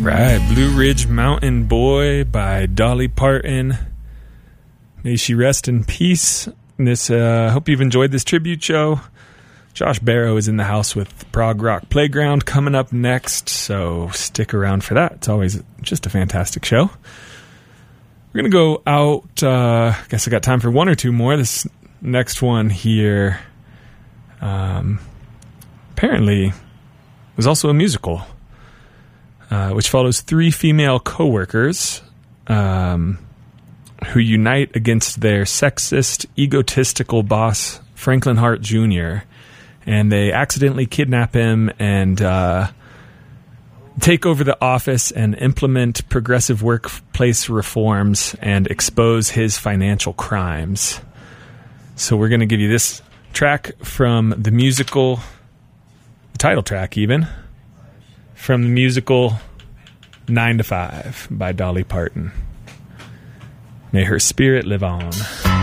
Right, Blue Ridge Mountain Boy by Dolly Parton. May she rest in peace. This, hope you've enjoyed this tribute show. Josh Barrow is in the house with Prog Rock Playground coming up next, so stick around for that. It's always just a fantastic show. We're going to go out, I guess I got time for one or two more. This next one here, apparently was also a musical, which follows three female co-workers who unite against their sexist, egotistical boss, Franklin Hart Jr., and they accidentally kidnap him and take over the office and implement progressive workplace reforms and expose his financial crimes. So we're going to give you this track from the musical, the title track even, from the musical 9 to 5 by Dolly Parton. May her spirit live on.